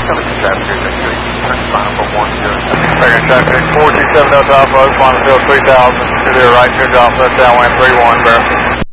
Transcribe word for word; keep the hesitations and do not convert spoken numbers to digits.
Second traffic, four two seven Delta Alpha, final field three thousand, to the right, clear drop, left downwind three one, verify.